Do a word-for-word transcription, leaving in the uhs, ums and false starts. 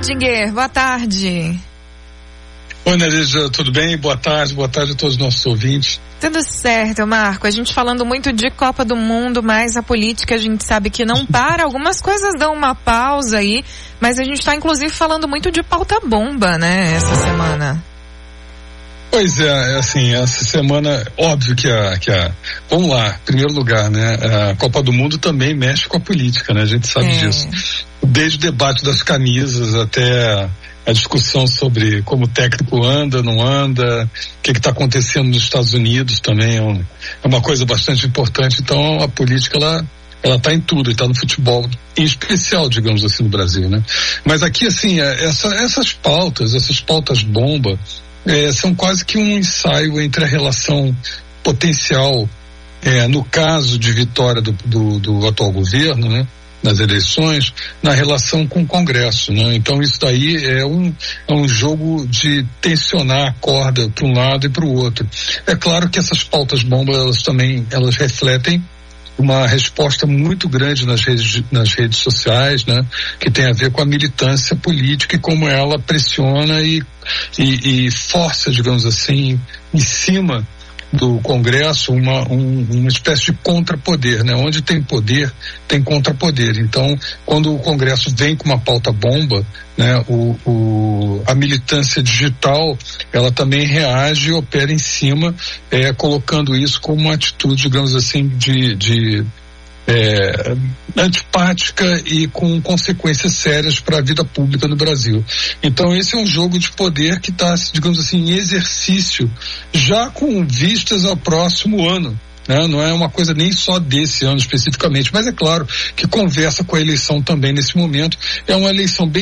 Edinger, boa tarde. Oi, Nereja, tudo bem? Boa tarde, boa tarde a todos os nossos ouvintes. Tudo certo, Marco. A gente falando muito de Copa do Mundo, mas a política a gente sabe que não para. Algumas coisas dão uma pausa aí, mas a gente está inclusive falando muito de pauta-bomba, né, essa semana. Pois é, assim, essa semana, óbvio que a, que a, vamos lá, em primeiro lugar, né, a Copa do Mundo também mexe com a política, né, a gente sabe é. disso. Desde o debate das camisas até a discussão sobre como o técnico anda, não anda, o que está acontecendo nos Estados Unidos também é, um, é uma coisa bastante importante. Então a política, ela ela está em tudo, está no futebol, em especial, digamos assim, no Brasil, né? Mas aqui, assim, essa, essas pautas, essas pautas bomba, é, são quase que um ensaio entre a relação potencial, é, no caso de vitória do, do, do atual governo, né? Nas eleições, na relação com o Congresso, né? Então isso daí é um, é um jogo de tensionar a corda para um lado e para o outro. É claro que essas pautas bombas, elas também, elas refletem uma resposta muito grande nas redes, nas redes sociais, né? Que tem a ver com a militância política e como ela pressiona e, e, e força, digamos assim, em cima do Congresso uma, um, uma espécie de contrapoder, né? Onde tem poder, tem contrapoder. Então, quando o Congresso vem com uma pauta bomba, né? O, o, a militância digital, ela também reage e opera em cima, é, colocando isso como uma atitude, digamos assim, de, de É, antipática e com consequências sérias para a vida pública no Brasil. Então esse é um jogo de poder que está, digamos assim, em exercício, já com vistas ao próximo ano, né? Não é uma coisa nem só desse ano especificamente, mas é claro que conversa com a eleição também nesse momento. É uma eleição bem